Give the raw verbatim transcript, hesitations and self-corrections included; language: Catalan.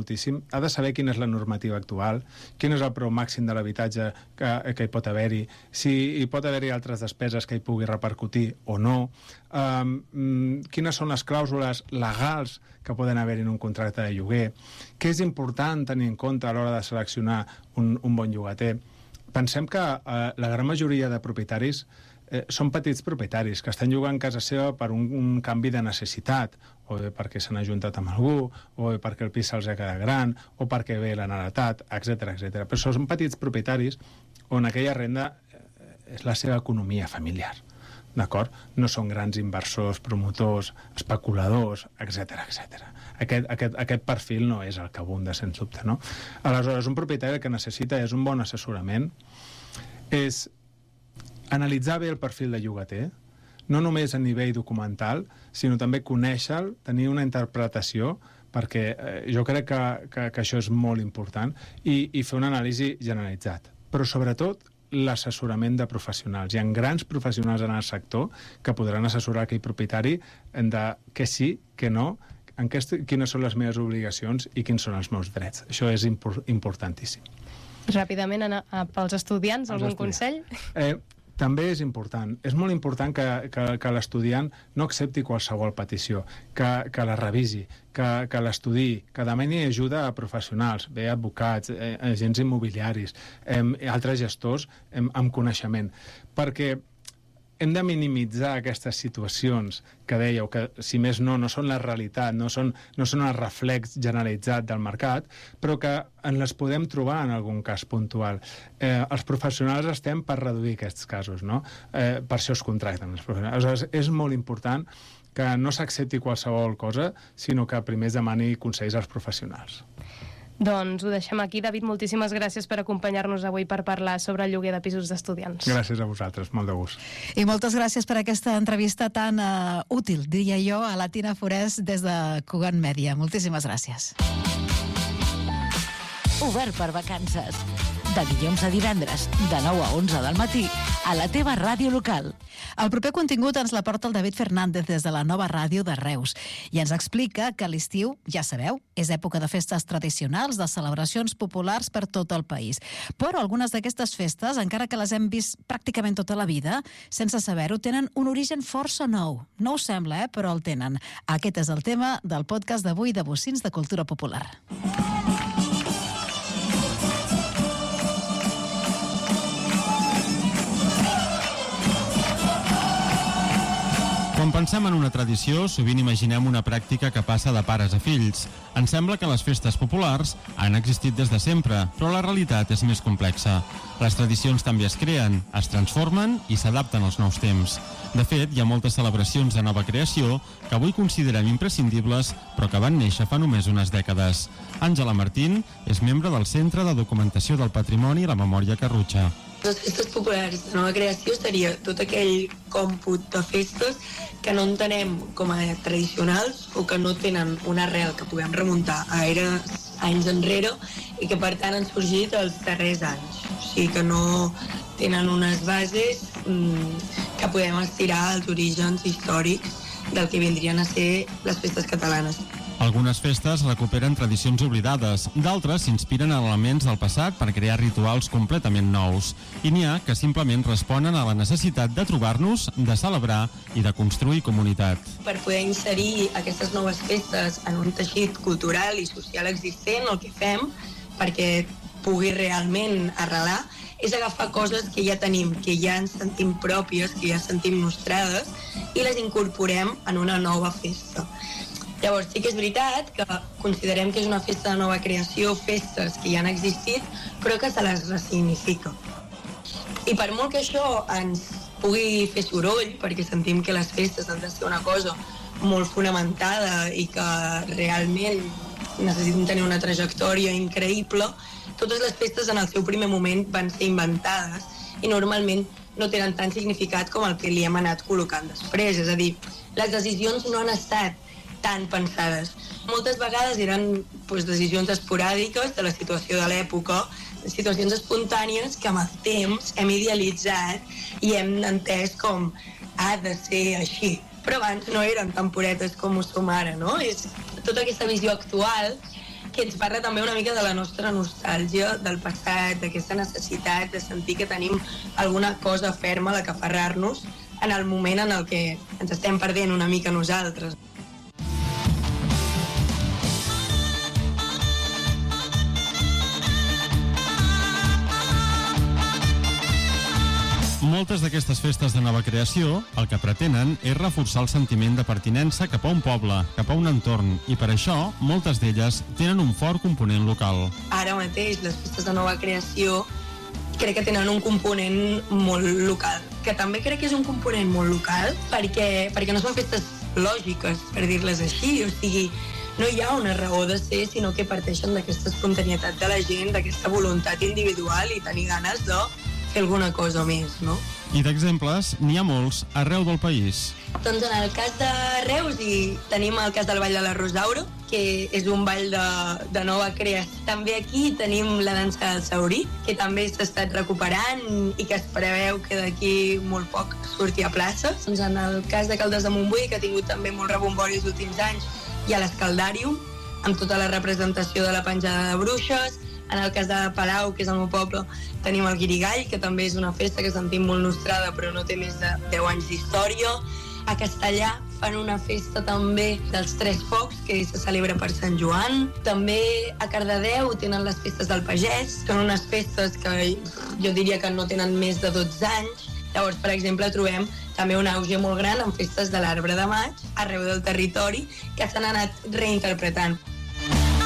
moltíssim, ha de saber quina és la normativa actual, quin és el preu màxim de l'habitatge que, que hi pot haver-hi, si hi pot haver-hi altres despeses que hi pugui repercutir o no, um, quines són les clàusules legals que poden haver-hi en un contracte de lloguer, què és important tenir en compte a l'hora de seleccionar un, un bon llogater. Pensem que eh, la gran majoria de propietaris eh, són petits propietaris que estan llogant casa seva per un, un canvi de necessitat, o bé perquè s'han ajuntat amb algú, o bé perquè el pis se'ls ha quedat gran, o perquè ve l'han heretat, etcètera, etcètera. Però són petits propietaris on aquella renda eh, és la seva economia familiar. D'acord? No són grans inversors, promotors, especuladors, etcètera, etcètera. Aquest, aquest, aquest perfil no és el que abunda, sens dubte, no? Aleshores, un propietari el que necessita és un bon assessorament, és analitzar bé el perfil de llogater, no només a nivell documental, sinó també conèixer-lo, tenir una interpretació, perquè eh, jo crec que, que, que això és molt important, i, i fer una anàlisi generalitzat. Però, sobretot, l'assessorament de professionals. Hi ha grans professionals en el sector que podran assessorar aquell propietari de què sí, què no, en què, quines són les meves obligacions i quins són els meus drets. Això és impor, importantíssim. Ràpidament, anar a, pels estudiants, Els algun estudiants. consell? Eh, també és important. És molt important que, que, que l'estudiant no accepti qualsevol petició, que, que la revisi, que, que l'estudi, que demani ajuda a professionals, bé advocats, eh, agents immobiliaris, eh, altres gestors eh, amb coneixement, perquè hem de minimitzar aquestes situacions que dèieu, que si més no, no són la realitat, no són, no són el reflex generalitzat del mercat, però que en les podem trobar en algun cas puntual. Eh, els professionals estem per reduir aquests casos, no? Eh, per això es contracten els professionals. Aleshores, és molt important que no s'accepti qualsevol cosa, sinó que primer es demani consells als professionals. Doncs ho deixem aquí. David, moltíssimes gràcies per acompanyar-nos avui per parlar sobre el lloguer de pisos d'estudiants. Gràcies a vosaltres, molt de gust. I moltes gràcies per aquesta entrevista tan uh, útil, diria jo, a la Tina Forès des de Cugat Mèdia. Moltíssimes gràcies. Obert per vacances. De dilluns a divendres, de nou a onze del matí, a la teva ràdio local. El proper contingut ens l'aporta el David Fernández des de la nova ràdio de Reus i ens explica que l'estiu, ja sabeu, és època de festes tradicionals, de celebracions populars per tot el país. Però algunes d'aquestes festes, encara que les hem vist pràcticament tota la vida, sense saber-ho, tenen un origen força nou. No us sembla, eh? Però el tenen. Aquest és el tema del podcast d'avui de Bocins de Cultura Popular. Quan pensem en una tradició, sovint imaginem una pràctica que passa de pares a fills. Ens sembla que les festes populars han existit des de sempre, però la realitat és més complexa. Les tradicions també es creen, es transformen i s'adapten als nous temps. De fet, hi ha moltes celebracions de nova creació que avui considerem imprescindibles, però que van néixer fa només unes dècades. Àngela Martín és membre del Centre de Documentació del Patrimoni i la Memòria Carrutxa. Les festes populars de nova creació seria tot aquell còmput de festes que no entenem com a tradicionals o que no tenen una arrel que puguem remuntar a eres anys enrere i que per tant han sorgit els darrers anys. O sigui que no tenen unes bases mmm, que podem estirar als orígens històrics del que vindrien a ser les festes catalanes. Algunes festes recuperen tradicions oblidades, d'altres s'inspiren en elements del passat per crear rituals completament nous. I n'hi ha que simplement responen a la necessitat de trobar-nos, de celebrar i de construir comunitat. Per poder inserir aquestes noves festes en un teixit cultural i social existent, el que fem, perquè pugui realment arrelar, és agafar coses que ja tenim, que ja ens sentim pròpies, que ja sentim mostrades, i les incorporem en una nova festa. Llavors, sí que és veritat que considerem que és una festa de nova creació, festes que ja han existit, però que se les ressignifica. I per molt que això ens pugui fer soroll, perquè sentim que les festes han de ser una cosa molt fonamentada i que realment necessiten tenir una trajectòria increïble, totes les festes en el seu primer moment van ser inventades i normalment no tenen tant significat com el que li hem anat col·locant després. És a dir, les decisions no han estat tan pensades. Moltes vegades eren doncs, decisions esporàdiques de la situació de l'època, situacions espontànies que amb el temps hem idealitzat i hem entès com ha de ser així. Però abans no eren tan puretes com ho som ara, no? És, tota aquesta visió actual que ens parla també una mica de la nostra nostàlgia del passat, d'aquesta necessitat de sentir que tenim alguna cosa ferma a la que aferrar-nos en el moment en el que ens estem perdent una mica nosaltres. Moltes d'aquestes festes de nova creació el que pretenen és reforçar el sentiment de pertinença cap a un poble, cap a un entorn, i per això moltes d'elles tenen un fort component local. Ara mateix les festes de nova creació crec que tenen un component molt local, que també crec que és un component molt local perquè, perquè no són festes lògiques, per dir-les així, o sigui, no hi ha una raó de ser, sinó que parteixen d'aquesta espontaneïtat de la gent, d'aquesta voluntat individual i tenir ganes de fer alguna cosa més, no? I d'exemples n'hi ha molts arreu del país. Doncs en el cas de Reus i tenim el cas del Ball de la Rosauro, que és un ball de, de nova creació. També aquí tenim la dansa del Saurí, que també s'ha estat recuperant i que es preveu que d'aquí molt poc surti a places. Doncs en el cas de Caldes de Montbui, que ha tingut també molt rebombori els últims anys, hi ha l'Escaldàrium, amb tota la representació de la penjada de bruixes. En el cas de Palau, que és el meu poble, tenim el Guirigall, que també és una festa que sentim molt nostrada, però no té més de deu anys d'història. A Castellà fan una festa també dels Tres Focs, que se celebra per Sant Joan. També a Cardedeu tenen les festes del pagès, són unes festes que jo diria que no tenen més de dotze anys. Llavors, per exemple, trobem també un auge molt gran en festes de l'Arbre de Maig arreu del territori que s'han anat reinterpretant.